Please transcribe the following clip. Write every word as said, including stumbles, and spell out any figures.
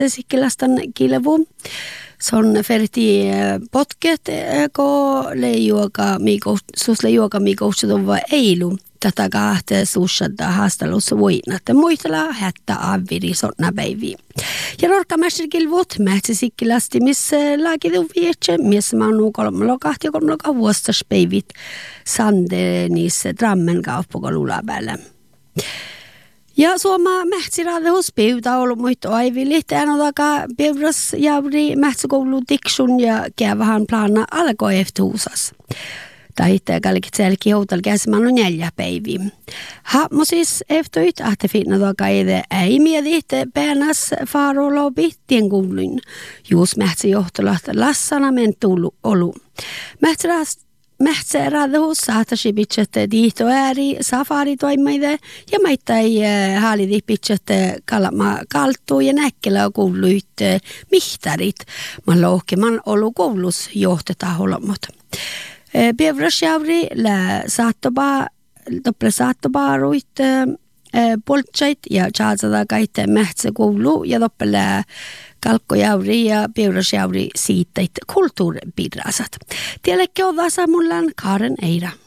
Sikkilastan kilvu. Se on ferti potket, ko leijuoka miiko, sus leijuoka miiko uudella eilu. Tätä kahta suussada haastelussa voinnatte muistella hättä avviri sonna päiviä. Ja norkkamässä kilvut mähtsi sikkilasti, missä laakitu vietse, missä mä oon kolmella kahti ja kolmella vuostaspäivit sande niissä drammen kauppakolula päällä. Ja suoma mähtsiraadehus peuta ollut muita aivili. Tänä takaa peuvras jauri mähtsikoulu tiksun ja kävähän plana alkoi eftuusas. Tai itse kallikit selki houtal käsimään on neljä päiviä. Hammo siis eftoit, että finna takaa ei mieti päännäs faarolla pihtien kuulun. Juus mähtsä johtolahta lassana mentulu olu. Mähtsärast Mähtsä raadehus saatasi pitset diihto ääri safari toimaide ja maittai haalidi pitset kalma kalttuu ja näkkelä kuuluit mihtarit. Mä lohkeman olu koulus johtetaholomot. Bevrasjauri lä saattopa doppel saattopaaruit poltsait ja tjaatsada kaitte mähtsä koulu ja doppel kalkkojauri ja bevrasjauri siitteit kulttuuripirasat. Tielekki on vasa mullan Karen Eira.